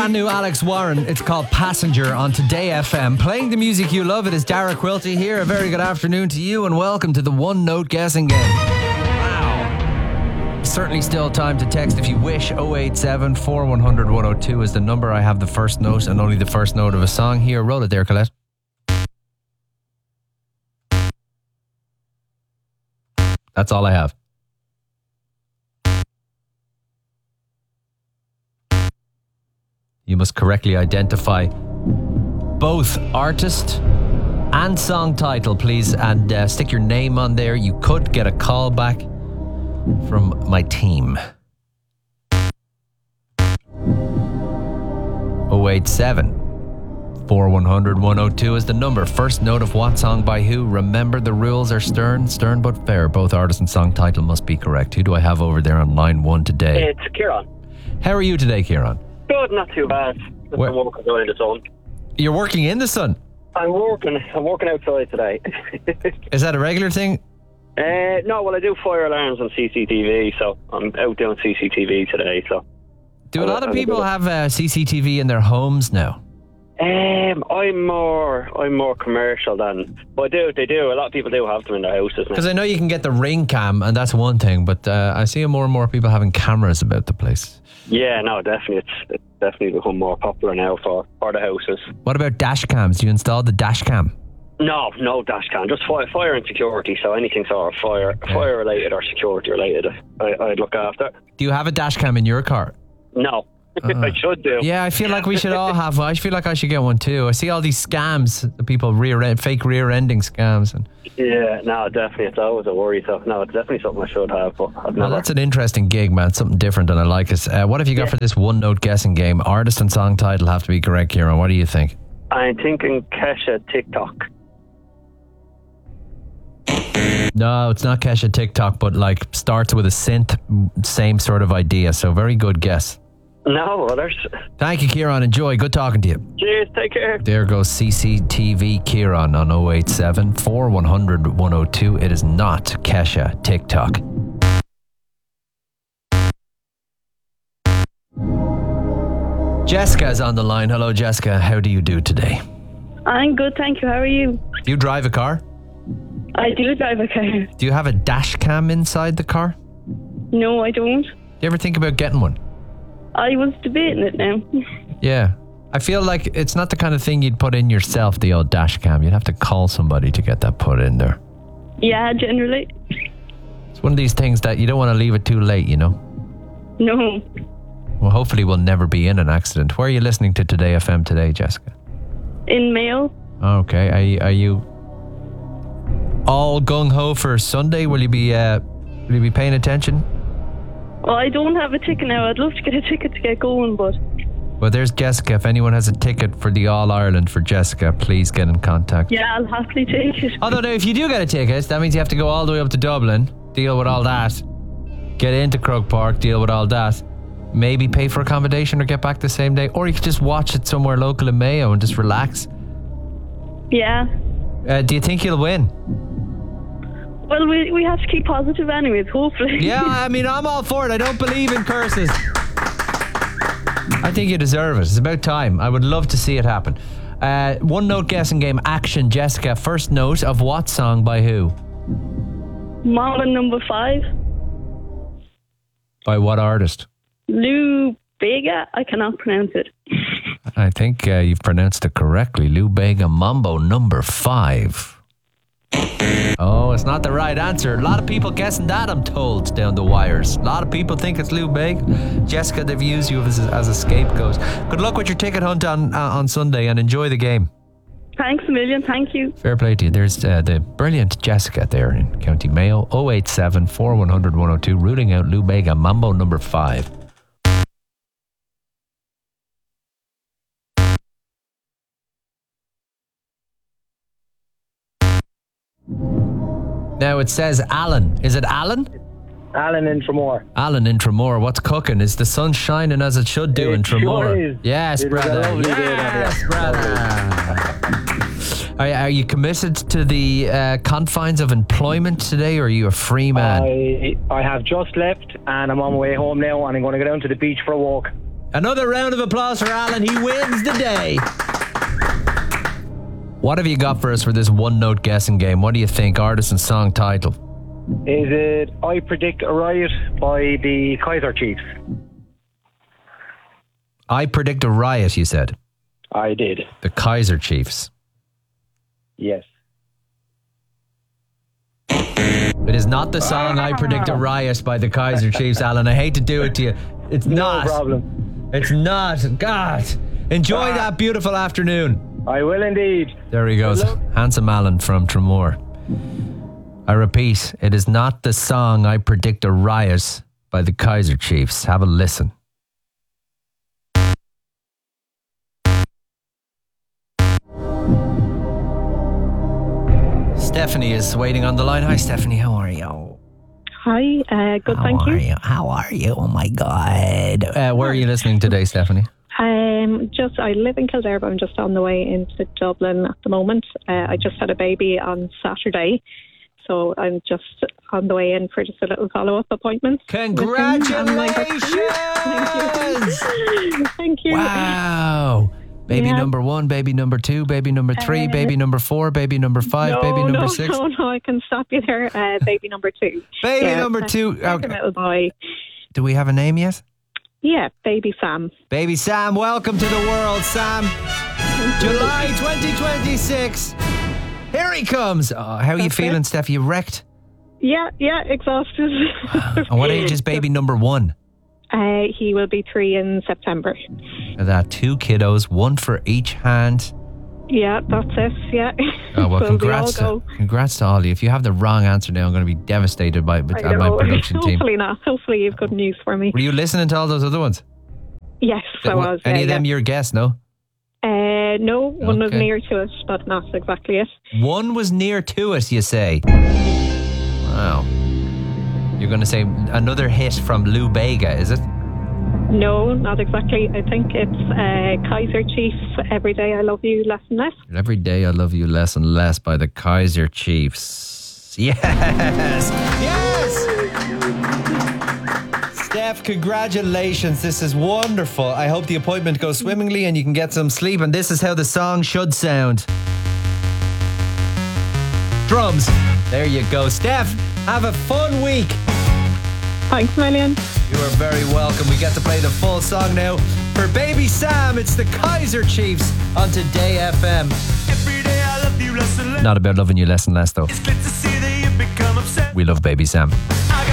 brand new Alex Warren. It's called Passenger on Today FM. Playing the music you love, it is Dara Quilty here. A very good afternoon to you and welcome to the One Note Guessing Game. Wow. Certainly still time to text if you wish. 087 4100 102 is the number. I have the first note and only the first note of a song here. Roll it there, Colette. That's all I have. You must correctly identify both artist and song title, please, and stick your name on there. You could get a call back from my team. 087 4100 102 is the number. First note of what song by who. Remember, the rules are stern but fair. Both artist and song title must be correct. Who do I have over there on line one today? It's Kieran. How are you today, Kieran? Good, not too bad. Just working in the sun. You're working in the sun? I'm working outside today. Is that a regular thing? No, well, I do fire alarms on CCTV, so I'm out doing CCTV today. So, do a lot of people have CCTV in their homes now? I'm more commercial than, but they do. A lot of people do have them in their houses now. Because I know you can get the Ring Cam, and that's one thing, but I see more and more people having cameras about the place. Yeah, no, definitely. It's definitely become more popular now for the houses. What about dash cams? Do you install the dash cam? No dash cam. Just fire and security. So anything sort of fire related or security related, I'd look after. Do you have a dash cam in your car? No. I should do. Yeah, I feel like we should all have one. I feel like I should get one too. I see all these scams, the people fake rear-ending scams. Yeah, no, definitely. It's always a worry. So, no, it's definitely something I should have. But I've never. That's an interesting gig, man. Something different, and I like it. What have you got for this one-note guessing game? Artist and song title have to be correct, Kieran. What do you think? I'm thinking Kesha TikTok. No, it's not Kesha TikTok, but like starts with a synth, same sort of idea. So very good guess. No others. Thank you, Kieran. Enjoy. Good talking to you. Cheers. Take care. There goes CCTV Kieran on 087 4100 102. It is not Kesha TikTok. Jessica is on the line. Hello, Jessica. How do you do today? I'm good, thank you. How are you? Do you drive a car? I do drive a car. Do you have a dash cam inside the car? No, I don't. Do you ever think about getting one? I was debating it now. Yeah. I feel like it's not the kind of thing you'd put in yourself, the old dash cam. You'd have to call somebody to get that put in there. Yeah, generally. It's one of these things that you don't want to leave it too late, you know? No. Well, hopefully we'll never be in an accident. Where are you listening to Today FM today, Jessica? In Mayo. Okay. Are you all gung-ho for Sunday? Will you be paying attention? Well, I don't have a ticket now. I'd love to get a ticket to get going, but... Well, there's Jessica. If anyone has a ticket for the All-Ireland for Jessica, please get in contact. Yeah, I'll happily take it. Although, now, if you do get a ticket, that means you have to go all the way up to Dublin, deal with all that, get into Croke Park, deal with all that, maybe pay for accommodation or get back the same day, or you could just watch it somewhere local in Mayo and just relax. Yeah. Do you think you'll win? Well, we have to keep positive anyways, hopefully. Yeah, I mean, I'm all for it. I don't believe in curses. I think you deserve it. It's about time. I would love to see it happen. One note guessing game action. Jessica, first note of what song by who? Mama number 5. By what artist? Lou Bega. I cannot pronounce it. I think you've pronounced it correctly. Lou Bega, Mambo number 5. Oh, it's not the right answer. A lot of people guessing that, I'm told, down the wires. A lot of people think it's Lou Bega. Jessica, they've used you as a scapegoat. Good luck with your ticket hunt on Sunday and enjoy the game. Thanks a million. Thank you. Fair play to you. There's the brilliant Jessica there in County Mayo. 087 4100 102, rooting out Lou Bega, Mambo number 5. Now it says Alan. Is it Alan? Alan in Tramore. Alan in Tramore. What's cooking? Is the sun shining as it should do in Tramore? Sure is. Yes, brother. Yes, brother. Are you committed to the confines of employment today, or are you a free man? I have just left and I'm on my way home now, and I'm going to go down to the beach for a walk. Another round of applause for Alan. He wins the day. What have you got for us for this one-note guessing game? What do you think? Artist and song title? Is it I Predict a Riot by the Kaiser Chiefs? I Predict a Riot, you said. I did. The Kaiser Chiefs. Yes. It is not the song I Predict a Riot by the Kaiser Chiefs, Alan. I hate to do it to you. It's not. No problem. It's not. God. Enjoy that beautiful afternoon. I will indeed. There he goes. Hello. Handsome Alan from Tremor. I repeat, it is not the song I Predict a Riot by the Kaiser Chiefs. Have a listen. Stephanie is waiting on the line. Hi, Stephanie. How are you? Hi, good, thank you. How are you? Oh, my God. Where are you listening today, Stephanie? I live in Kildare, but I'm just on the way into Dublin at the moment. I just had a baby on Saturday, so I'm just on the way in for just a little follow-up appointment. Congratulations! Thank you. Wow. Baby number 1, baby number 2, baby number 3, baby number 4, baby number 5, baby number 6. No, I can stop you there. Baby number 2. Baby number 2. Little boy. Do we have a name yet? Yeah, baby Sam. Baby Sam, welcome to the world, Sam. July 2026. Here he comes. Oh, how are you feeling, Steph? You wrecked? Yeah, exhausted. And what age is baby number 1? He will be 3 in September. That 2 kiddos, 1 for each hand. Yeah, that's it. Yeah. Oh, well, So congrats to all of you. If you have the wrong answer now, I'm going to be devastated by my production team. Hopefully not. Hopefully you've good news for me. Were you listening to all those other ones? Yes, I was. Any of them your guess, no? No, one was Okay. near to it, but not exactly it. One was near to it, you say? Wow. You're going to say another hit from Lou Bega, is it? No, not exactly. I think it's Kaiser Chiefs, Every Day I Love You Less and Less. Every Day I Love You Less and Less by the Kaiser Chiefs. Yes! Steph, congratulations. This is wonderful. I hope the appointment goes swimmingly and you can get some sleep. And this is how the song should sound. Drums. There you go. Steph, have a fun week. Thanks, million. You are very welcome. We get to play the full song now. For Baby Sam, it's the Kaiser Chiefs on Today FM. Every day I love you less and less. Not about loving you less and less, though. It's good to see that you become obsessed. We love Baby Sam. I got